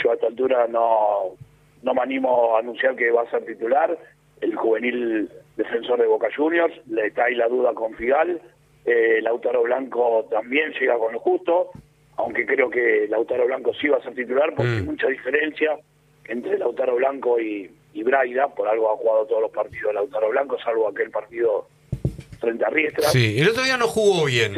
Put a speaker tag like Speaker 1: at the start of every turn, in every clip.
Speaker 1: yo a esta altura no me animo a anunciar que va a ser titular. El juvenil defensor de Boca Juniors, le está ahí la duda con Figal. Lautaro Blanco también llega con lo justo, aunque creo que Lautaro Blanco sí va a ser titular porque hay mucha diferencia entre Lautaro Blanco y Braida. Por algo ha jugado todos los partidos Lautaro Blanco, salvo aquel partido frente a Riestra.
Speaker 2: Sí, el otro día no jugó bien.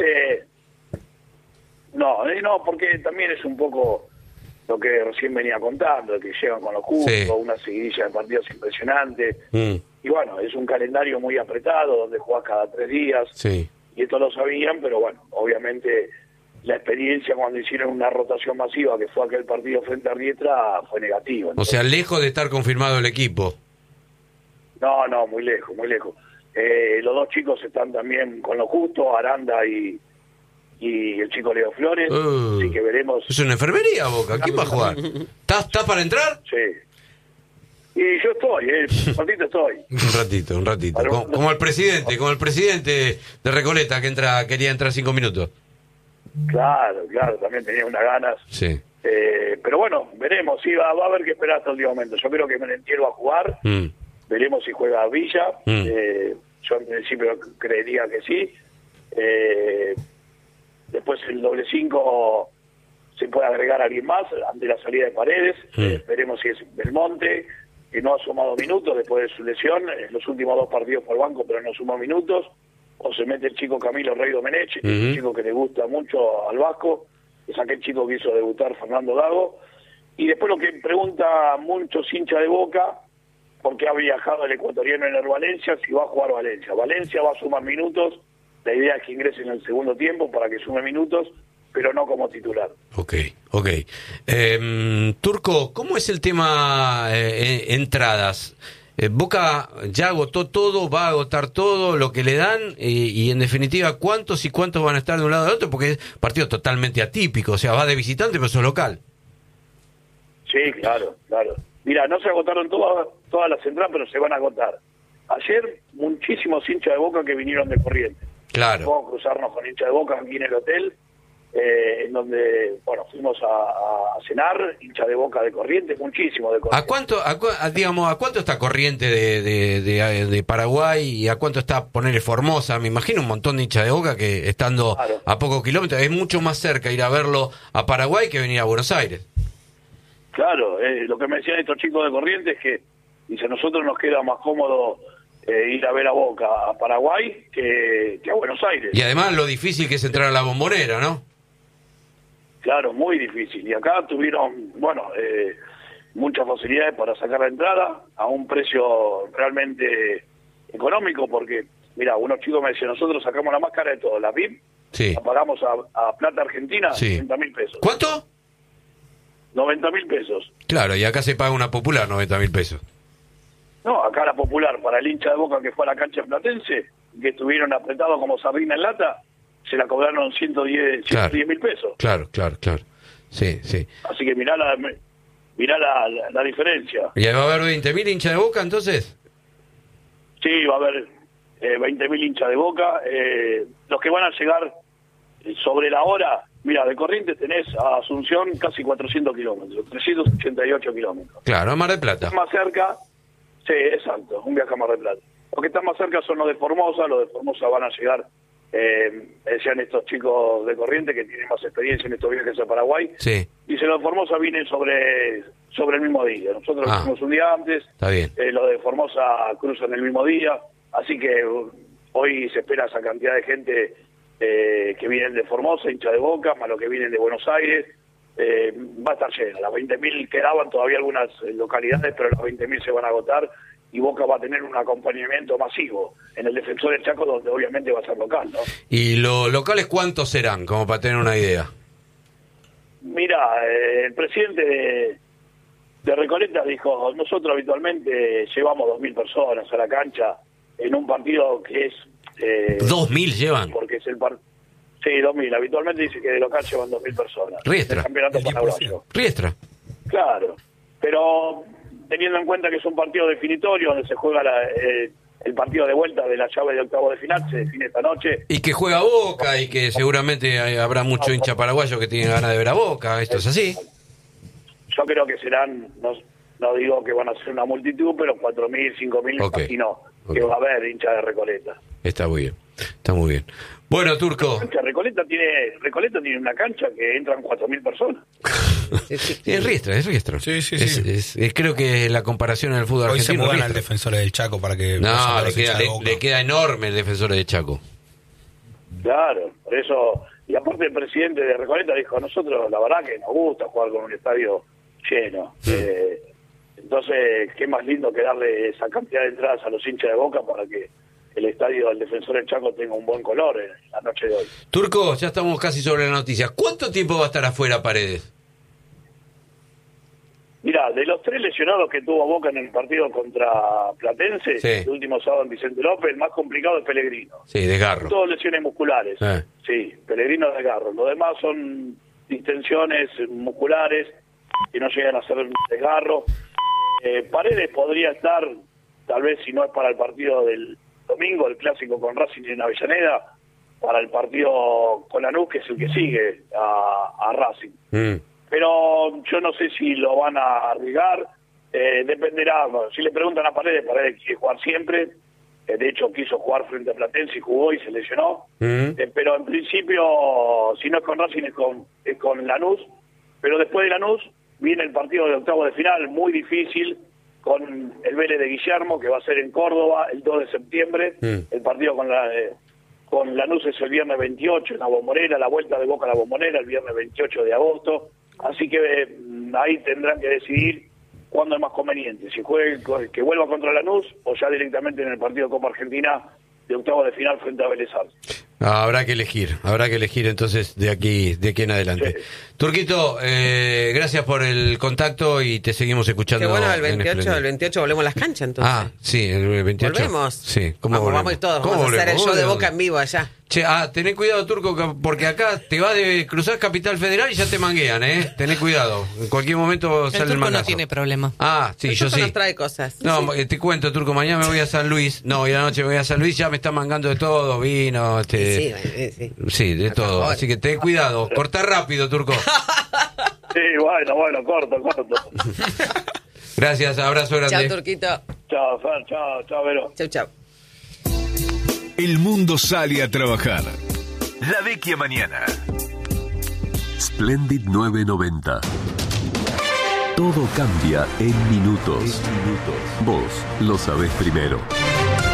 Speaker 1: No, porque también es un poco lo que recién venía contando, de que llegan con lo justo, una seguidilla de partidos impresionante. Y bueno, es un calendario muy apretado, donde jugás cada 3 días.
Speaker 2: Sí.
Speaker 1: Y esto lo sabían, pero bueno, obviamente la experiencia cuando hicieron una rotación masiva, que fue aquel partido frente a Riestra, fue negativa.
Speaker 2: Entonces, o sea, lejos de estar confirmado el equipo.
Speaker 1: No, muy lejos, muy lejos. Los dos chicos están también con lo justo, Aranda y el chico Leo Flores, así que veremos.
Speaker 2: Es una enfermería, Boca, ¿quién va a jugar? ¿Estás para entrar?
Speaker 1: Sí. Y yo estoy, un ratito estoy.
Speaker 2: Un ratito. Como el presidente de Recoleta que quería entrar 5 minutos.
Speaker 1: Claro, también tenía unas ganas.
Speaker 2: Sí.
Speaker 1: Pero bueno, veremos, sí, va a haber que esperar hasta el último momento. Yo creo que Merentiel va a jugar, veremos si juega Villa. Yo en principio creería que sí. Después el doble 5 se puede agregar a alguien más ante la salida de Paredes. Veremos si es Belmonte, que no ha sumado minutos después de su lesión, en los últimos 2 partidos por banco, pero no sumó minutos. O se mete el chico Camilo Rey Domenech, un chico que le gusta mucho al Vasco, es aquel chico que hizo debutar Fernando Gago. Y después lo que pregunta muchos hinchas de Boca, porque ha viajado el ecuatoriano en el Valencia, si va a jugar Valencia. Valencia va a sumar minutos, la idea es que ingrese en el segundo tiempo para que sume minutos, pero no como titular.
Speaker 2: Ok. Turco, ¿cómo es el tema entradas? Boca ya agotó todo, va a agotar todo lo que le dan y en definitiva, ¿cuántos van a estar de un lado del otro? Porque es partido totalmente atípico, o sea, va de visitante pero es local.
Speaker 1: Sí, claro. Mira, no se agotaron todas las entradas, pero se van a agotar. Ayer, muchísimos hinchas de Boca que vinieron de Corrientes.
Speaker 2: Claro.
Speaker 1: Vamos a cruzarnos con hinchas de Boca aquí en el hotel, en donde, fuimos a cenar, hinchas de Boca de Corrientes, muchísimo de Corrientes.
Speaker 2: ¿A cuánto está Corrientes de Paraguay y a cuánto está ponerle Formosa? Me imagino un montón de hinchas de Boca que estando a pocos kilómetros, es mucho más cerca ir a verlo a Paraguay que venir a Buenos Aires.
Speaker 1: Claro, lo que me decían estos chicos de Corrientes es que, dice, a nosotros nos queda más cómodo ir a ver a Boca a Paraguay que a Buenos Aires.
Speaker 2: Y además lo difícil que es entrar a la Bombonera, ¿no?
Speaker 1: Claro, muy difícil. Y acá tuvieron, muchas facilidades para sacar la entrada a un precio realmente económico, porque, mira, unos chicos me decían, nosotros sacamos la más cara de todo, la VIP, la pagamos a plata argentina, 90.000 pesos.
Speaker 2: ¿Cuánto?
Speaker 1: 90.000 pesos.
Speaker 2: Claro, y acá se paga una popular 90.000 pesos.
Speaker 1: No, acá la popular, para el hincha de Boca que fue a la cancha platense, que estuvieron apretados como sardina en lata, se la cobraron 110.000 pesos.
Speaker 2: Claro. Sí.
Speaker 1: Así que mirá la diferencia.
Speaker 2: ¿Y va a haber 20.000 hinchas de Boca entonces?
Speaker 1: Sí, va a haber 20.000 hinchas de Boca. Los que van a llegar sobre la hora, mira, de Corrientes tenés a Asunción casi 400 kilómetros, 388 kilómetros.
Speaker 2: Claro, a Mar del Plata.
Speaker 1: Más cerca, sí, exacto, un viaje a Mar del Plata. Los que están más cerca son los de Formosa van a llegar, decían estos chicos de Corrientes que tienen más experiencia en estos viajes a Paraguay.
Speaker 2: Sí.
Speaker 1: Dice, los de Formosa vienen sobre el mismo día. Nosotros lo hicimos un día antes.
Speaker 2: Está bien.
Speaker 1: Los de Formosa cruzan el mismo día. Así que hoy se espera esa cantidad de gente que vienen de Formosa, hincha de Boca, más los que vienen de Buenos Aires. Va a estar llena. Las 20.000 quedaban todavía algunas localidades, pero las 20.000 se van a agotar. Y Boca va a tener un acompañamiento masivo en el Defensor del Chaco, donde obviamente va a ser local, ¿no?
Speaker 2: ¿Y los locales cuántos serán, como para tener una idea?
Speaker 1: Mira, el presidente de Recoleta dijo, nosotros habitualmente llevamos 2.000 personas a la cancha en un partido que es...
Speaker 2: ¿2.000 llevan?
Speaker 1: Porque es el partido... Sí, 2.000. Habitualmente dice que de local llevan 2.000 personas.
Speaker 2: Riestra.
Speaker 1: El campeonato paraguayo.
Speaker 2: Riestra.
Speaker 1: Claro, pero... teniendo en cuenta que es un partido definitorio donde se juega el partido de vuelta de la llave de octavo de final, se define esta noche.
Speaker 2: Y que juega Boca y que seguramente habrá mucho hincha paraguayo que tiene ganas de ver a Boca, esto es así.
Speaker 1: yo creo que serán, no digo que van a ser una multitud, pero 4.000, 5.000,
Speaker 2: Okay.
Speaker 1: imagino
Speaker 2: Okay.
Speaker 1: que va a haber hinchas de Recoleta.
Speaker 2: Está muy bien, está muy bien. Bueno, Turco.
Speaker 1: Recoleta tiene una cancha que entran 4.000 personas.
Speaker 2: Es Riestra.
Speaker 3: Sí.
Speaker 2: Creo que la comparación en el fútbol
Speaker 3: Hoy se
Speaker 2: argentino.
Speaker 3: mudan al Defensor del Chaco para que...
Speaker 2: No,
Speaker 3: vayan los
Speaker 2: le
Speaker 3: hinchas de Boca.
Speaker 2: queda enorme el Defensor de Chaco.
Speaker 1: Claro, por eso, y aparte el presidente de Recoleta dijo, nosotros la verdad que nos gusta jugar con un estadio lleno. Entonces, qué más lindo que darle esa cantidad de entradas a los hinchas de Boca para que el estadio del Defensor del Chaco tenga un buen color en la noche de hoy.
Speaker 2: Turco, ya estamos casi sobre la noticia. ¿Cuánto tiempo va a estar afuera Paredes?
Speaker 1: Mira, de los 3 lesionados que tuvo Boca en el partido contra Platense,
Speaker 2: Sí.
Speaker 1: el último sábado en Vicente López, el más complicado es Pellegrino.
Speaker 2: Sí, desgarro.
Speaker 1: Todas lesiones musculares.
Speaker 2: Sí.
Speaker 1: Sí, Pellegrino desgarro. Lo demás son distensiones musculares que no llegan a ser un desgarro. Paredes podría estar, tal vez si no es para el partido del domingo, el clásico con Racing en Avellaneda, para el partido con Lanús, que es el que sigue a Racing. Pero yo no sé si lo van a arriesgar, dependerá. Si le preguntan a Paredes quiere jugar siempre. De hecho, quiso jugar frente a Platense y jugó y se lesionó. Pero en principio, si no es con Racing, es con Lanús. Pero después de Lanús viene el partido de octavo de final, muy difícil, con el Vélez de Guillermo, que va a ser en Córdoba el 2 de septiembre. El partido con Lanús es el viernes 28 en la Bombonera, la vuelta de Boca a la Bombonera el viernes 28 de agosto. Así que ahí tendrán que decidir cuándo es más conveniente, si que vuelva contra Lanús o ya directamente en el partido de Copa Argentina de octavo de final frente a Vélez Sarsfield.
Speaker 2: Habrá que elegir entonces de aquí en adelante.
Speaker 1: Sí.
Speaker 2: Turquito, gracias por el contacto y te seguimos escuchando.
Speaker 4: Qué bueno, el
Speaker 2: en
Speaker 4: 28 volvemos a las canchas entonces.
Speaker 2: Sí, el 28.
Speaker 4: ¿Volvemos?
Speaker 2: Sí,
Speaker 4: vamos a ir todos, vamos a hacer el show de Boca en vivo allá.
Speaker 2: Che, tené cuidado, Turco, porque acá te va de cruzar Capital Federal y ya te manguean, Tené cuidado. En cualquier momento sale el
Speaker 5: Turco
Speaker 2: mangazo.
Speaker 5: no tiene problema.
Speaker 2: Sí,
Speaker 4: El
Speaker 2: yo
Speaker 4: Turco
Speaker 2: sí.
Speaker 4: nos trae cosas.
Speaker 2: No, te cuento, Turco, mañana me voy a San Luis. No, hoy a la noche me voy a San Luis, ya me está mangando de todo, vino,
Speaker 4: Sí.
Speaker 2: Sí, de todo. Así que ten cuidado. Cortá rápido, Turco.
Speaker 1: Sí, bueno, corto.
Speaker 2: Gracias, abrazo grande.
Speaker 4: Chao, Turquito.
Speaker 1: Chao, Fer, chao, Vero.
Speaker 4: Chau.
Speaker 6: El mundo sale a trabajar. La Vecchia mañana.
Speaker 7: Splendid 990. Todo cambia en minutos. Vos lo sabés primero.